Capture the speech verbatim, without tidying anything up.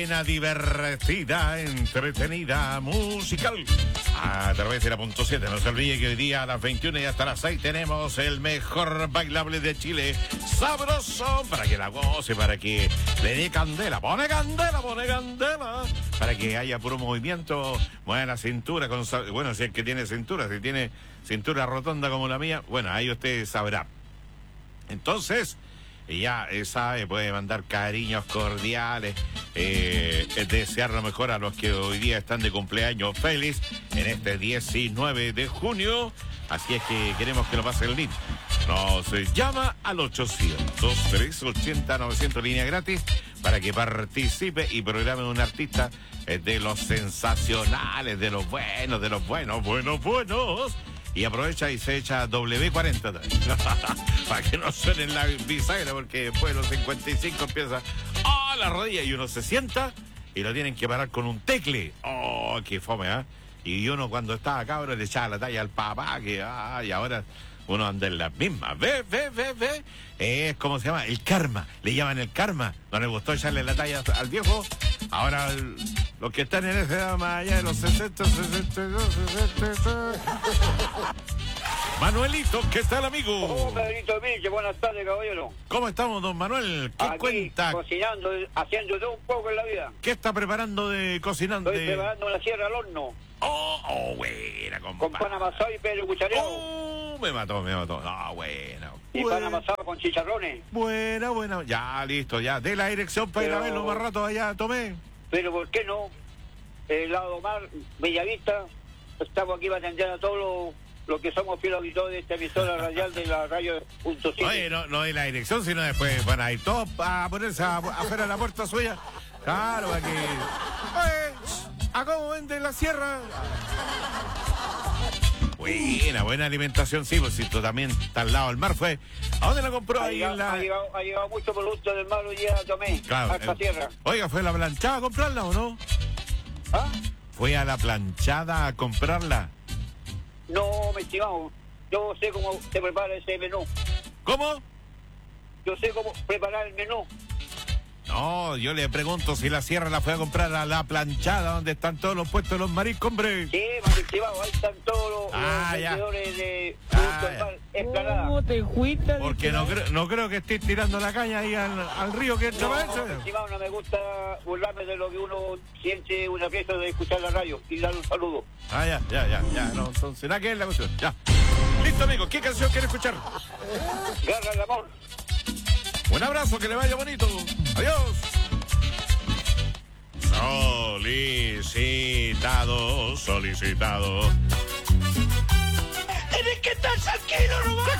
Divertida, entretenida, musical. A través de la punto siete. No se olvide que hoy día a las veintiuna y hasta las seis tenemos el mejor bailable de Chile. Sabroso, para que la goce, para que le dé candela. Pone candela, pone candela. Para que haya puro movimiento. Buena cintura. Con, bueno, si es que tiene cintura, si tiene cintura rotonda como la mía, bueno, ahí usted sabrá. Entonces, ya eh, sabe, puede mandar cariños cordiales, eh, desear lo mejor a los que hoy día están de cumpleaños feliz en este diecinueve de junio. Así es que queremos que lo pasen lindo. Nos llama al ochocientos, trescientos ochenta, novecientos, línea gratis, para que participe y programe un artista eh, de los sensacionales, de los buenos, de los buenos, buenos, buenos. Y aprovecha y se echa doble cuarenta para que no suene en la bisagra, porque después de los cincuenta y cinco empieza ¡oh! La rodilla y uno se sienta y lo tienen que parar con un tecle. ¡Oh! ¡Qué fome! ¿eh? Y uno cuando estaba cabro le echaba la talla al papá, que ¡ah! Y ahora uno anda en las mismas. Ve, ve, ve, ve. Es como se llama, el karma. Le llaman el karma. No le gustó echarle la talla al viejo. Ahora el, los que están en esa edad más allá de los sesenta, sesenta y dos, sesenta y tres. Manuelito, ¿qué tal, amigo? Oh, Pedrito Vilche, buenas tardes, caballero. ¿Cómo estamos, don Manuel? ¿Qué Aquí, cuenta? cocinando, haciendo todo un poco en la vida. ¿Qué está preparando de cocinando? Estoy preparando una sierra al horno. Oh, oh, buena, compadre. Con pan amasado y pelo cuchareado. Oh, me mató, me mató. No, buena. Y buena. pan amasado con chicharrones. Buena, buena. Ya, listo, ya. De la dirección para Pero... ir a verlo más rato allá, tomé. Pero, ¿por qué no? El lado mar, Bellavista, estamos aquí para atender a todos los... los que somos fieles auditores de esta emisora radial de la radio punto siete. Oye, no, no de la dirección, sino después van a ir todos a ponerse a, afuera de la puerta suya. Claro, para que... Oye, ¿a cómo vende la sierra? Buena, buena alimentación, sí, pues si tú también está al lado del mar, fue. ¿A dónde la compró? Ha Ahí llegado, en la... ha llegado, ha llegado mucho producto del mar hoy día, tomé. Claro, a esta eh, sierra. Oiga, ¿fue a la planchada a comprarla o no? ¿Ah? ¿Fue a la planchada a comprarla? No, mi estimado, yo sé cómo se prepara ese menú. ¿Cómo? Yo sé cómo preparar el menú. No, yo le pregunto si la sierra la fue a comprar a la planchada, donde están todos los puestos de los mariscos, hombre. Sí, mi estimado, ahí están todos los, Ah, los ya. vendedores de Ah, productos del ya. mar, Esplanada. ¿Cómo te fuiste? Porque no, creo, no creo que estés tirando la caña ahí al, al río que entra No, para mi eso. estimado, no me gusta burlarme de lo que uno siente una fiesta de escuchar la radio y dar un saludo. Ah, ya, ya, ya, ya, no, entonces, ¿será que es la cuestión? Ya. Listo, amigo, ¿qué canción quiere escuchar? Garra el amor. Un abrazo, que le vaya bonito. Adiós. Solicitado, solicitado. Tienes que estar tranquilo nomás.